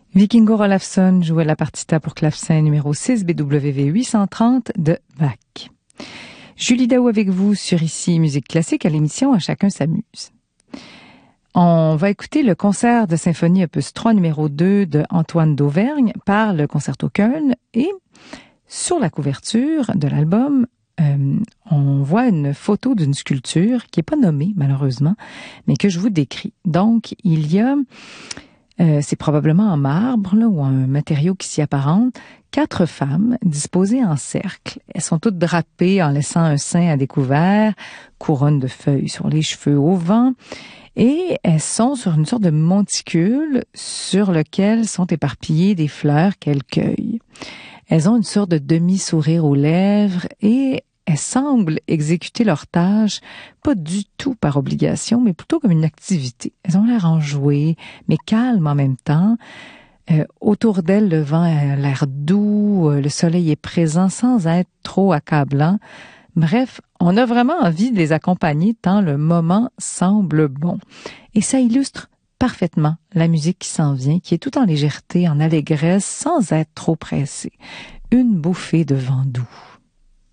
Vikingur Olafsson jouait la partita pour clavecin numéro 6 BWV 830 de Bach. Julie Daou avec vous sur Ici Musique Classique à l'émission À chacun s'amuse. On va écouter le concert de symphonie opus 3 numéro 2 de Antoine Dauvergne par le Concerto Köln et sur la couverture de l'album, on voit une photo d'une sculpture qui n'est pas nommée malheureusement, mais que je vous décris. Donc, il y a, c'est probablement en marbre là, ou un matériau qui s'y apparente, 4 femmes disposées en cercle. Elles sont toutes drapées en laissant un sein à découvert, couronne de feuilles sur les cheveux au vent, et elles sont sur une sorte de monticule sur lequel sont éparpillées des fleurs qu'elles cueillent. Elles ont une sorte de demi-sourire aux lèvres et elles semblent exécuter leur tâche pas du tout par obligation, mais plutôt comme une activité. Elles ont l'air enjouées, mais calmes en même temps. Autour d'elles, le vent a l'air doux, le soleil est présent sans être trop accablant. Bref, on a vraiment envie de les accompagner tant le moment semble bon. Et ça illustre parfaitement la musique qui s'en vient, qui est tout en légèreté, en allégresse, sans être trop pressée. Une bouffée de vent doux.